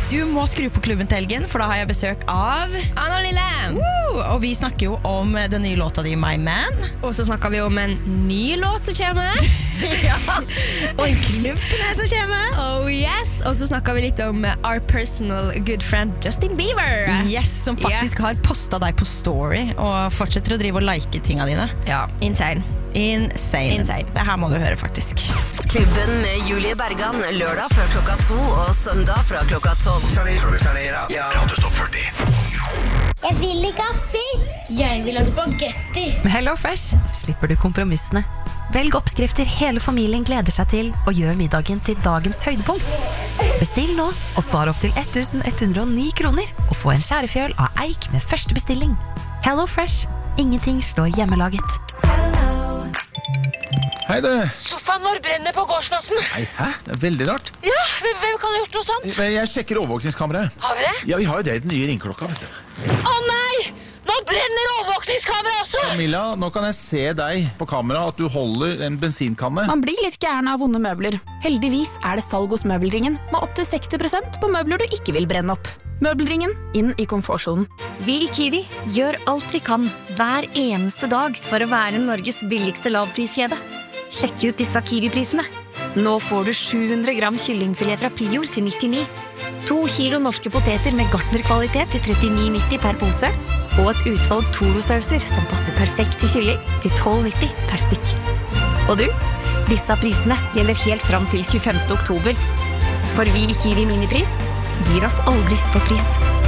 Du må skru på klubben til helgen, for da har jeg besøk av Anna Lille. Og vi snakker jo om den nye låta di, My Man. Og så snakker vi om en ny låt som kommer. Ja, og en klubbturné som kommer. Oh yes. Og så snakker vi litt om our personal good friend Justin Bieber. Yes, som faktisk har postet deg på story og fortsetter å drive og like tingene dine. Ja, insane. Det her må du høre faktisk. Klubben med Julie Bergan, lørdag fra klokka 2 og søndag fra klokka 12. Radio Top 40. Jeg vil ikke ha fisk. Jeg vil ha spagetti. Med Hello Fresh slipper du kompromissene. Velg oppskrifter hele familien gleder seg til, og gjør middagen til dagens høydepunkt. Bestill nå, og spar opp til 1109 kroner, og få en skjærefjøl av eik med første bestilling. Hello Fresh. Ingenting slår hjemmelaget. Hei det. Sofaen vår brenner på gårdsplassen. Nei, hæ? Det er veldig rart. Ja, hvem kan ha gjort noe sånt? Jeg sjekker overvåkningskameraet. Har vi det? Ja, vi har jo det i den nye ringklokka, vet du. Å nei! Nå brenner overvåkningskameraet også! Camilla, nå kan jeg se deg på kamera at du holder en bensinkanne. Man blir litt gæren av vonde møbler. Heldigvis er det salg hos Møbelringen, med opp til 60% på møbler du ikke vil brenne opp. Møbelringen, inn i komfortzonen. Vi i Kiwi gjør alt vi kan hver eneste dag for å være Norges billigste lavpriskjede. Sjekk ut disse Kiwi-prisene. Nå får du 700 gram kyllingfilet fra Prior til 99. 2 kilo norske poteter med gartnerkvalitet til 39,90 per pose. Og et utvalg Toro-sauser som passer perfekt til kylling til 12,90 per stykk. Og du, disse prisene gjelder helt fram til 25. oktober. For vi i Kiwi Minipris gir oss aldri på pris.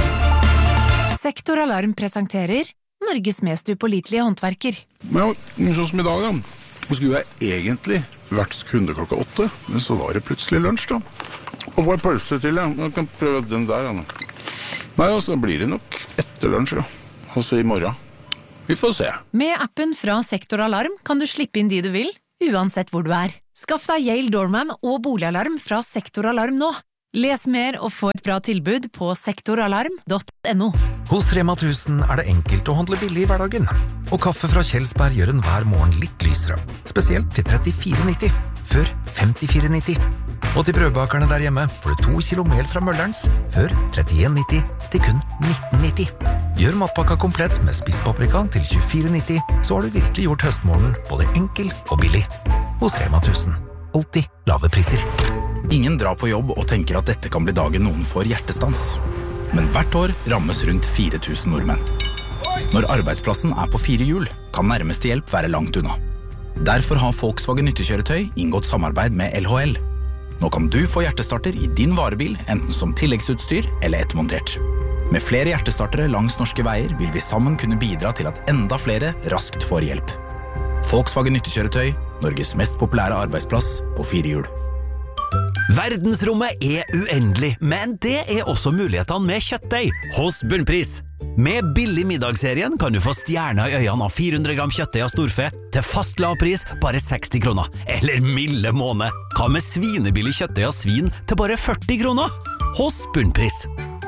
Sektor Alarm presenterer Norges mest upålitelige håndverker. Ja, sånn som i dag da. Så skulle jeg egentlig vært kunde klokka 8, men så var det plutselig lunsj da. Og hva er pølse til, ja? Jeg kan prøve den der, Anna. Nei, så blir det nok etter lunsj, ja. Altså i morgen. Vi får se. Med appen fra Sektor Alarm kan du slippe inn de du vil, uansett hvor du er. Skaff deg Yale Doorman og boligalarm fra Sektor Alarm nå. Les mer og få et bra tilbud på sektoralarm.no. Hos Rema 1000 er det enkelt å handle billig i hverdagen. Og kaffe fra Kjelsberg gjør en hver morgen litt lysere. Spesielt til 34,90, før 54,90. Og til brødbakerne der hjemme får du 2 kilo mel fra Møllerens, før 31,90 til kun 19,90. Gjør matpakka komplett med spisspaprika til 24,90, så har du virkelig gjort høstmorgen både enkel og billig. Hos Rema 1000. Alltid lave priser. Ingen drar på jobb og tenker at dette kan bli dagen noen får hjertestans. Men hvert år rammes rundt 4000 nordmenn. Når arbeidsplassen er på 4 hjul, kan nærmeste hjelp være langt unna. Derfor har Volkswagen nyttekjøretøy inngått samarbeid med LHL. Nå kan du få hjertestarter i din varebil, enten som tilleggsutstyr eller ettermontert. Med flere hjertestartere langs norske veier vil vi sammen kunne bidra til at enda flere raskt får hjelp. Volkswagen nyttekjøretøy, Norges mest populære arbeidsplass på 4 hjul. Verdensrommet er uendelig, men det er også mulighetene med kjøttdeig hos Bunnpris. Med billig middagsserien kan du få stjerner i øynene av 400 gram kjøttdeig av storfe til fast lavpris bare 60 kroner. Eller milde måne. Hva med svinebillig kjøttdeig av svin til bare 40 kroner? Hos Bunnpris.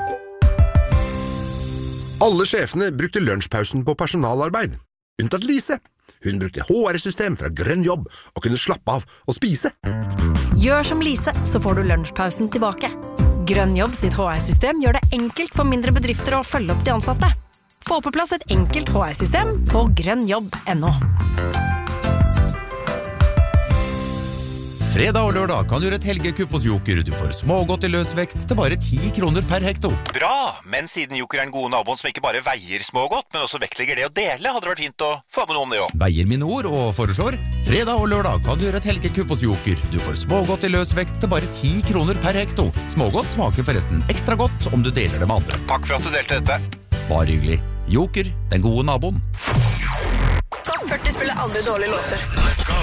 Alle sjefene brukte lunsjpausen på personalarbeid. Unntatt Lise. Hun brukte HR-system fra Grønn Jobb og kunne slappe av og spise. Gjør som Lise, så får du lunsjpausen tilbake. Grønn Jobb sitt HR-system gjør det enkelt for mindre bedrifter å følge opp de ansatte. Få på plass et enkelt HR-system på grønnjobb.no. Fredag og lørdag kan du gjøre et helgekupp hos Joker. Du får smågodt i løsvekt til bare 10 kroner per hekto. Bra, men siden Joker er en god naboen som ikke bare veier smågodt, men også vektlegger det å dele, hadde det vært fint å få med noe om det også. Veier mine ord og foreslår. Fredag og lørdag kan du gjøre et helgekupp hos Joker. Du får smågodt i løsvekt til bare 10 kroner per hekto. Smågodt smaker forresten ekstra godt om du deler det med andre. Takk for at du delte dette. Bare hyggelig. Joker, den gode naboen. Topp 40 spiller aldri dårlige låter. Let's go.